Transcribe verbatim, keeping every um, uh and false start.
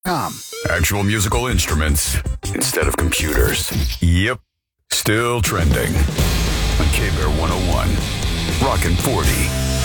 com. Actual musical instruments instead of computers. Yep. Still trending on K-Bear one oh one. Rockin' forty.